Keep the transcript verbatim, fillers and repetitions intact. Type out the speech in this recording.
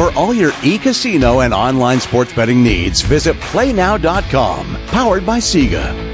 For all your e-casino and online sports betting needs, visit play now dot com. Powered by Sega.